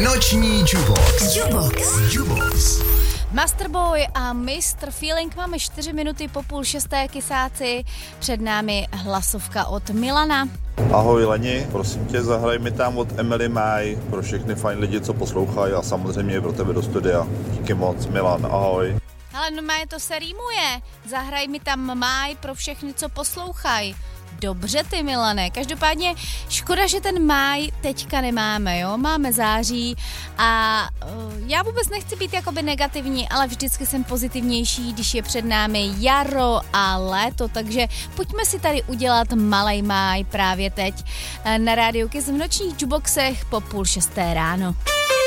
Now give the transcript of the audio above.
Noční Jubox. Masterboy a Mr. Feeling, máme 4 minuty po 5:30 kysáci, před námi hlasovka od Milana. Ahoj Leni, prosím tě, zahraj mi tam od Emily May pro všechny fajn lidi, co poslouchají a samozřejmě pro tebe do studia. Díky moc, Milan, ahoj. Ale no má to se rýmuje, zahraj mi tam Máj pro všechny, co poslouchají. Dobře ty, Milane, každopádně škoda, že ten máj teďka nemáme, jo, máme září a já vůbec nechci být jakoby negativní, ale vždycky jsem pozitivnější, když je před námi jaro a léto, takže pojďme si tady udělat malej máj právě teď na Rádiu Kiss v nočních juboxech po 5:30 ráno.